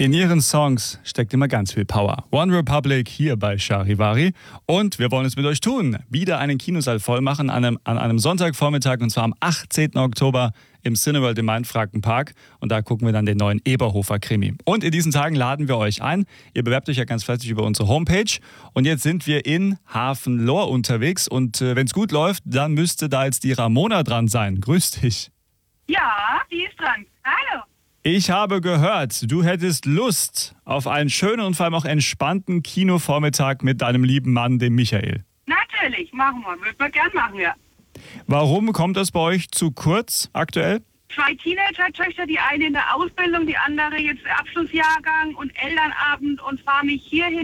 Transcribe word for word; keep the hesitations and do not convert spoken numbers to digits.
In ihren Songs steckt immer ganz viel Power. One Republic hier bei Charivari. Und wir wollen es mit euch tun. Wieder einen Kinosaal voll machen an einem, an einem Sonntagvormittag, und zwar am achtzehnten Oktober im Cineworld im Main-Franken-Park. Und da gucken wir dann den neuen Eberhofer-Krimi. Und in diesen Tagen laden wir euch ein. Ihr bewerbt euch ja ganz fleißig über unsere Homepage. Und jetzt sind wir in Hafenlohr unterwegs. Und äh, wenn es gut läuft, dann müsste da jetzt die Ramona dran sein. Grüß dich. Ja, die ist dran. Hallo. Ich habe gehört, du hättest Lust auf einen schönen und vor allem auch entspannten Kinovormittag mit deinem lieben Mann, dem Michael. Natürlich, machen wir. Würden wir gern machen, ja. Warum kommt das bei euch zu kurz aktuell? Zwei Teenager-Töchter, die eine in der Ausbildung, die andere jetzt Abschlussjahrgang und Elternabend, und fahre mich hierhin